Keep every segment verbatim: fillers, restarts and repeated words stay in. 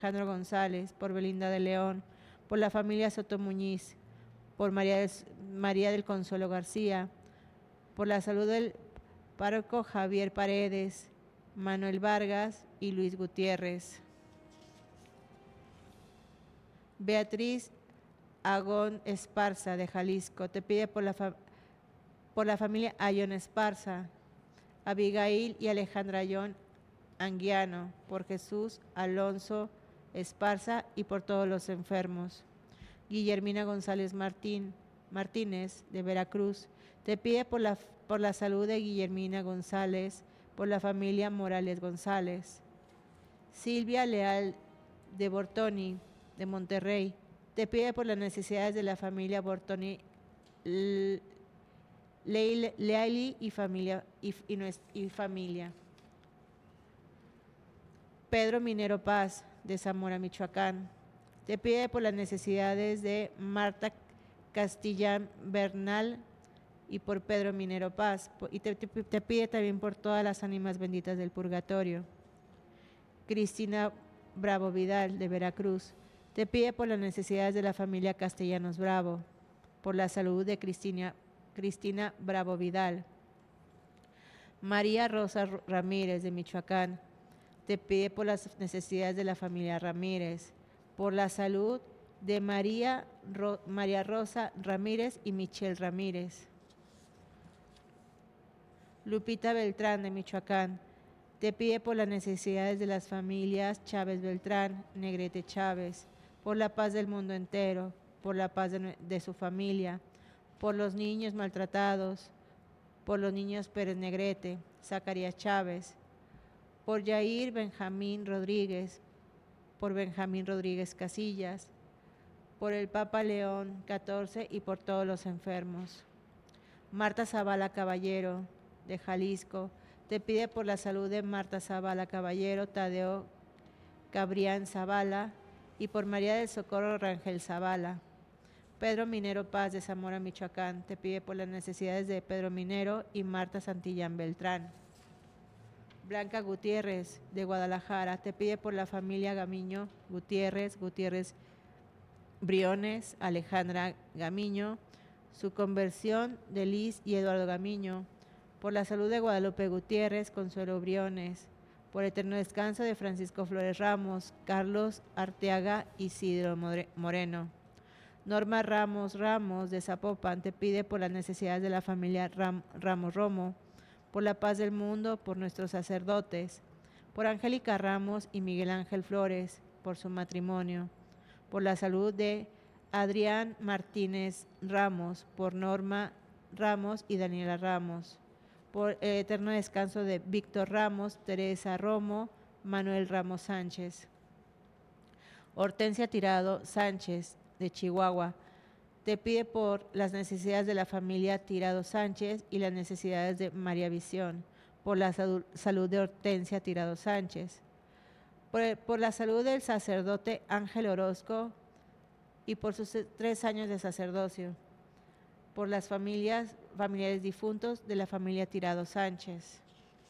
Alejandro González, por Belinda de León, por la familia Soto Muñiz, por María del, María del Consuelo García, por la salud del párroco Javier Paredes, Manuel Vargas y Luis Gutiérrez. Beatriz Agón Esparza, de Jalisco, te pide por la, fa por la familia Ayón Esparza, Abigail y Alejandra Ayón Anguiano, por Jesús Alonso Esparza y por todos los enfermos. Guillermina González Martín, Martínez, de Veracruz, te pide por la, por la salud de Guillermina González, por la familia Morales González. Silvia Leal, de Bortoni, de Monterrey, te pide por las necesidades de la familia Bortoni, Leali y familia, y, y, y familia. Pedro Minero Paz, de Zamora, Michoacán, te pide por las necesidades de Marta Castillán Bernal y por Pedro Minero Paz, y te, te, te pide también por todas las ánimas benditas del purgatorio. Cristina Bravo Vidal, de Veracruz, te pide por las necesidades de la familia Castellanos Bravo, por la salud de Cristina, Cristina Bravo Vidal. María Rosa Ramírez, de Michoacán, te pide por las necesidades de la familia Ramírez, por la salud de María, Ro, María Rosa Ramírez y Michelle Ramírez. Lupita Beltrán, de Michoacán, te pide por las necesidades de las familias Chávez Beltrán, Negrete Chávez, por la paz del mundo entero, por la paz de, de su familia, por los niños maltratados, por los niños Pérez Negrete, Zacarías Chávez, por Yair Benjamín Rodríguez, por Benjamín Rodríguez Casillas, por el Papa León catorce y por todos los enfermos. Marta Zavala Caballero, de Jalisco, te pide por la salud de Marta Zavala Caballero, Tadeo Cabrián Zavala y por María del Socorro Rangel Zavala. Pedro Minero Paz, de Zamora, Michoacán, te pide por las necesidades de Pedro Minero y Marta Santillán Beltrán. Blanca Gutiérrez, de Guadalajara, te pide por la familia Gamiño Gutiérrez, Gutiérrez Briones, Alejandra Gamiño, su conversión de Liz y Eduardo Gamiño, por la salud de Guadalupe Gutiérrez, Consuelo Briones, por eterno descanso de Francisco Flores Ramos, Carlos Arteaga y Isidro Moreno. Norma Ramos Ramos, de Zapopan, te pide por las necesidades de la familia Ram, Ramos Romo, por la paz del mundo, por nuestros sacerdotes, por Angélica Ramos y Miguel Ángel Flores, por su matrimonio, por la salud de Adrián Martínez Ramos, por Norma Ramos y Daniela Ramos, por el eterno descanso de Víctor Ramos, Teresa Romo, Manuel Ramos Sánchez. Hortensia Tirado Sánchez, de Chihuahua, te pide por las necesidades de la familia Tirado Sánchez y las necesidades de María Visión, por la salud de Hortensia Tirado Sánchez, por, el, por la salud del sacerdote Ángel Orozco y por sus tres años de sacerdocio, por las familias, familiares difuntos de la familia Tirado Sánchez.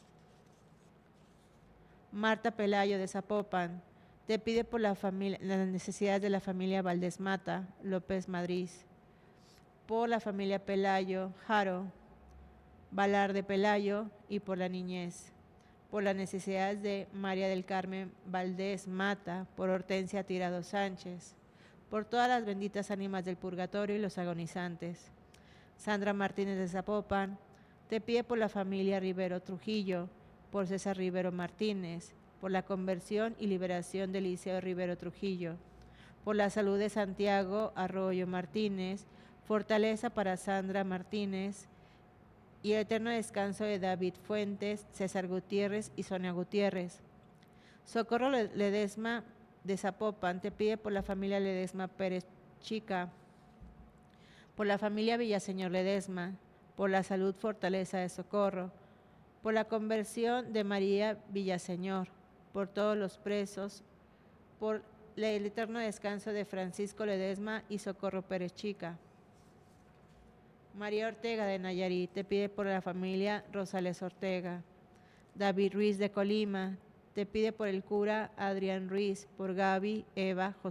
Marta Pelayo, de Zapopan, te pide por la familia, las necesidades de la familia Valdés Mata, López Madrid, por la familia Pelayo, Jaro, Valarde Pelayo y por la niñez, por las necesidades de María del Carmen Valdés Mata, por Hortensia Tirado Sánchez, por todas las benditas ánimas del purgatorio y los agonizantes. Sandra Martínez, de Zapopan, te pide por la familia Rivero Trujillo, por César Rivero Martínez, por la conversión y liberación de Eliseo Rivero Trujillo, por la salud de Santiago Arroyo Martínez, fortaleza para Sandra Martínez y el eterno descanso de David Fuentes, César Gutiérrez y Sonia Gutiérrez. Socorro Ledesma, de Zapopan, te pide por la familia Ledesma Pérez Chica, por la familia Villaseñor Ledesma, por la salud, fortaleza de Socorro, por la conversión de María Villaseñor, por todos los presos, por el eterno descanso de Francisco Ledesma y Socorro Pérez Chica. María Ortega, de Nayarit, te pide por la familia Rosales Ortega. David Ruiz, de Colima, te pide por el cura Adrián Ruiz, por Gaby, Eva, José